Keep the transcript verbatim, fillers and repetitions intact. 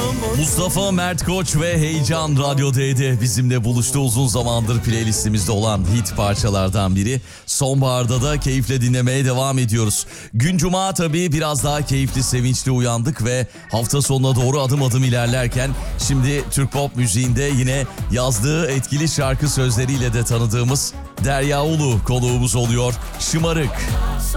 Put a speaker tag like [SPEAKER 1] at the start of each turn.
[SPEAKER 1] Mustafa Mert Koç ve Heyecan Radyo D'de bizimle buluştu. Uzun zamandır playlistimizde olan hit parçalardan biri. Sonbaharda da keyifle dinlemeye devam ediyoruz. Gün Cuma tabii biraz daha keyifli, sevinçli uyandık ve hafta sonuna doğru adım adım ilerlerken şimdi Türk pop müziğinde yine yazdığı etkili şarkı sözleriyle de tanıdığımız Derya Ulu konuğumuz oluyor. Şımarık.